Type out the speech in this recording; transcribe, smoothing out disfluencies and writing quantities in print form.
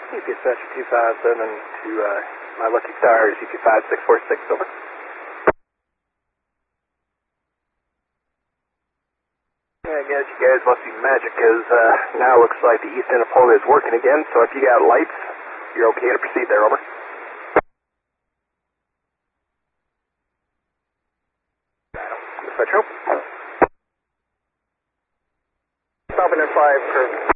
EP Dispatcher 257 to my lucky star, EP 5646, over. I guess you guys must be magic, because now it looks like the east end of Polar is working again, so if you got lights, you're okay to proceed there, over. Dispatcher. Stopping at 5 for